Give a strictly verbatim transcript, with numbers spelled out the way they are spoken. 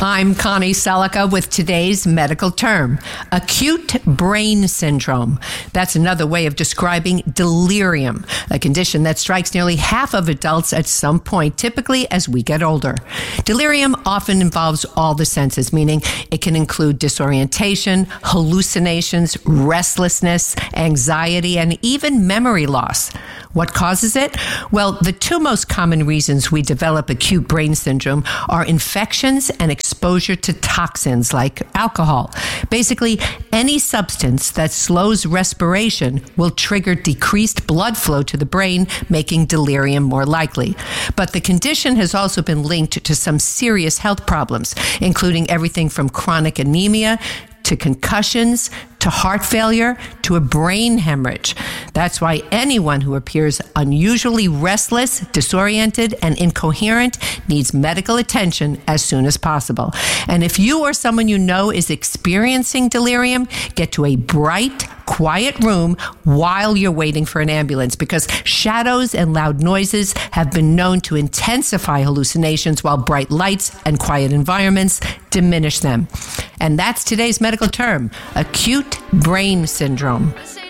I'm Connie Selica with today's medical term, acute brain syndrome. That's another way of describing delirium, a condition that strikes nearly half of adults at some point, typically as we get older. Delirium often involves all the senses, meaning it can include disorientation, hallucinations, restlessness, anxiety, and even memory loss. What causes it? Well, the two most common reasons we develop acute brain syndrome are infections and exposure to toxins like alcohol. Basically, any substance that slows respiration will trigger decreased blood flow to the brain, making delirium more likely. But the condition has also been linked to some serious health problems, including everything from chronic anemia to concussions, to heart failure, to a brain hemorrhage. That's why anyone who appears unusually restless, disoriented, and incoherent needs medical attention as soon as possible. And if you or someone you know is experiencing delirium, get to a bright, quiet room while you're waiting for an ambulance, because shadows and loud noises have been known to intensify hallucinations, while bright lights and quiet environments diminish them. And that's today's medical term, acute brain syndrome.